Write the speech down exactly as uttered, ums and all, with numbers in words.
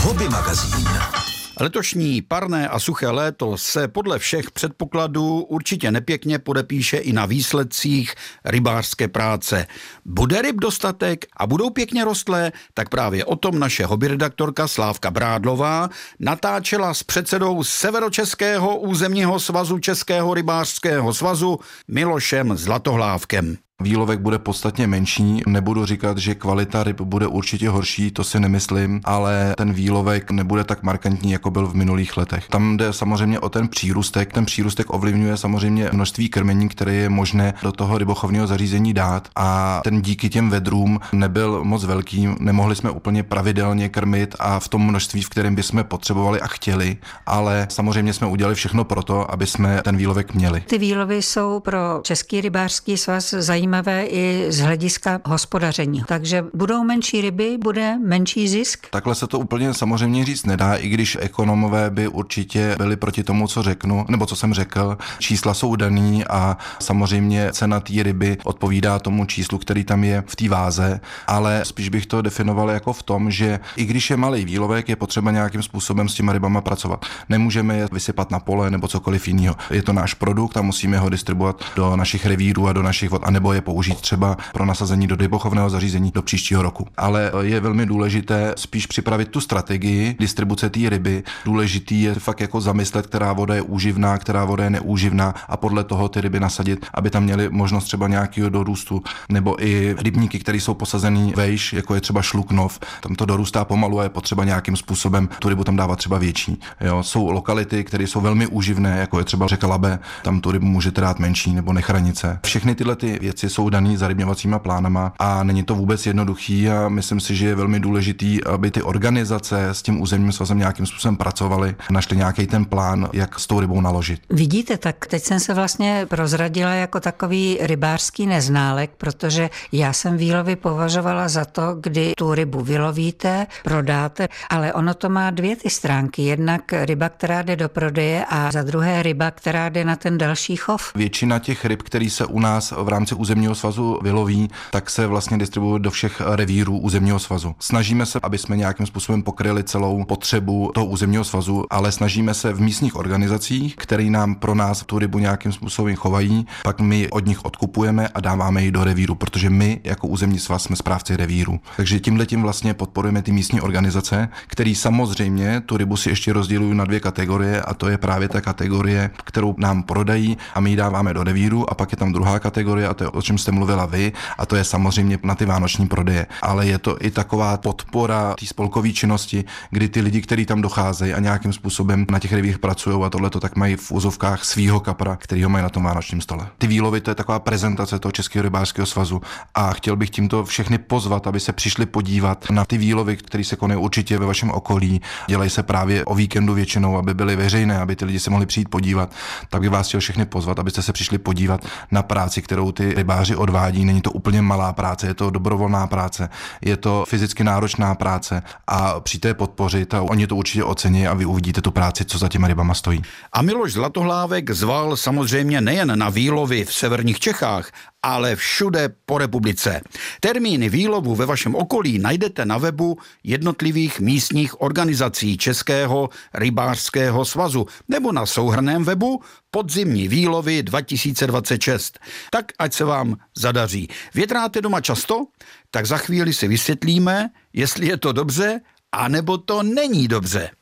Hobby magazín. Letošní parné a suché léto se podle všech předpokladů určitě nepěkně podepíše i na výsledcích rybářské práce. Bude ryb dostatek a budou pěkně rostlé, tak právě o tom naše hobbyredaktorka Slávka Brádlová natáčela s předsedou Severočeského územního svazu Českého rybářského svazu Milošem Zlatohlávkem. Výlovek bude podstatně menší, nebudu říkat, že kvalita ryb bude určitě horší, to si nemyslím, ale ten výlovek nebude tak markantní, jako byl v minulých letech. Tam jde samozřejmě o ten přírůstek, ten přírůstek ovlivňuje samozřejmě množství krmení, které je možné do toho rybochovného zařízení dát a ten díky těm vedrům nebyl moc velký, nemohli jsme úplně pravidelně krmit a v tom množství, v kterém bychom potřebovali a chtěli, ale samozřejmě jsme udělali všechno pro to, aby jsme ten výlovek měli. Ty výlovy jsou pro Český rybářský svaz zajímavé i z hlediska hospodaření. Takže budou menší ryby, bude menší zisk? Takhle se to úplně samozřejmě říct nedá, i když ekonomové by určitě byli proti tomu, co řeknu, nebo co jsem řekl. Čísla jsou daný a samozřejmě cena té ryby odpovídá tomu číslu, který tam je v té váze, ale spíš bych to definoval jako v tom, že i když je malý výlovek, je potřeba nějakým způsobem s těma rybama pracovat. Nemůžeme je vysypat na pole nebo cokoliv jiného. Je to náš produkt a musíme ho distribuovat do našich revírů a do našich vod, anebo je použít třeba pro nasazení do rybochovného zařízení do příštího roku. Ale je velmi důležité spíš připravit tu strategii distribuce té ryby. Důležitý je fakt jako zamyslet, která voda je úživná, která voda je neúživná a podle toho ty ryby nasadit, aby tam měly možnost třeba nějakého dorůstu, nebo i rybníky, které jsou posazený vejš, jako je třeba Šluknov. Tam to dorůstá pomalu a je potřeba nějakým způsobem tu rybu tam dávat třeba větší. Jo, jsou lokality, které jsou velmi úživné, jako je třeba řeka Labe, tam tu rybu můžete dát menší nebo Nechranice. Všechny tyhle ty věci jsou daný zarybňovacíma plánama a není to vůbec jednoduchý a myslím si, že je velmi důležitý, aby ty organizace s tím územním svazem nějakým způsobem pracovaly, našli nějaký ten plán, jak s tou rybou naložit. Vidíte, tak teď jsem se vlastně prozradila jako takový rybářský neználek, protože já jsem výlovy považovala za to, kdy tu rybu vylovíte, prodáte, ale ono to má dvě ty stránky. Jednak ryba, která jde do prodeje a za druhé ryba, která jde na ten další chov. Většina těch ryb, který se u nás v rámci územního svazu vyloví, tak se vlastně distribuuje do všech revírů územního svazu. Snažíme se, aby jsme nějakým způsobem pokryli celou potřebu toho územního svazu, ale snažíme se v místních organizacích, které nám pro nás tu rybu nějakým způsobem chovají, pak my od nich odkupujeme a dáváme ji do revíru, protože my jako územní svaz jsme správci revíru. Takže tímhletím vlastně podporujeme ty místní organizace, které samozřejmě tu rybu si ještě rozdělují na dvě kategorie a to je právě ta kategorie, kterou nám prodají a my ji dáváme do revíru a pak je tam druhá kategorie a to je, o čem jste mluvila vy, a to je samozřejmě na ty vánoční prodeje. Ale je to i taková podpora té spolkové činnosti, kdy ty lidi, kteří tam docházejí a nějakým způsobem na těch rybích pracují a tohle to tak mají v úzovkách svýho kapra, který ho mají na tom vánočním stole. Ty výlovy, to je taková prezentace toho Českého rybářského svazu a chtěl bych tímto všechny pozvat, aby se přišli podívat na ty výlovy, které se konají určitě ve vašem okolí. Dělají se právě o víkendu většinou, aby byly veřejné, aby ty lidi se mohli přijít podívat. Tak bych vás chtěl všechny pozvat, abyste se přišli podívat na práci, kterou ty rybáři odvádí. Není to úplně malá práce, je to dobrovolná práce, je to fyzicky náročná práce a přijďte je podpořit a oni to určitě ocení a vy uvidíte tu práci, co za těma rybama stojí. A Miloš Zlatohlávek zval samozřejmě nejen na výlovy v severních Čechách, ale všude po republice. Termíny výlovu ve vašem okolí najdete na webu jednotlivých místních organizací Českého rybářského svazu nebo na souhrnném webu Podzimní výlovy dva tisíce dvacet šest. Tak ať se vám zadaří. Větráte doma často? Tak za chvíli si vysvětlíme, jestli je to dobře, anebo to není dobře.